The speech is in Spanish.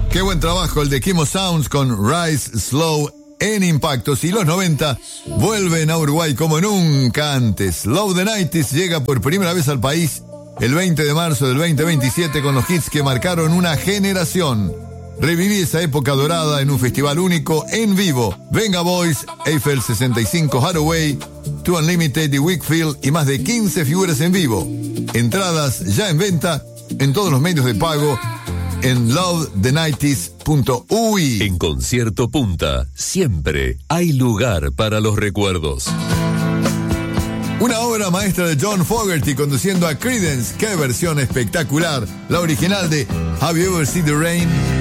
Qué buen trabajo el de Kimo Sounds con Rise Slow en Impactos, y los 90 vuelven a Uruguay como nunca antes. Love the 90s llega por primera vez al país el 20 de marzo del 2027 con los hits que marcaron una generación. Reviví esa época dorada en un festival único en vivo. Venga Boys, Eiffel 65, Hathaway, Two Unlimited y Wakefield y más de 15 figuras en vivo. Entradas ya en venta en todos los medios de pago en lovethe90s.ui. En Concierto Punta siempre hay lugar para los recuerdos. Una obra maestra de John Fogerty conduciendo a Creedence. ¡Qué versión espectacular! La original de Have You Ever Seen the Rain?